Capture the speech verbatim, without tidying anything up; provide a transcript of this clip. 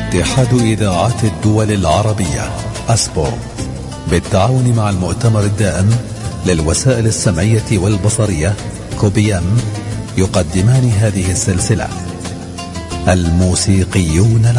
اتحاد إذاعات الدول العربية أسبور بالتعاون مع المؤتمر الدائم للوسائل السمعية والبصرية كوبيام يقدمان هذه السلسلة الموسيقيون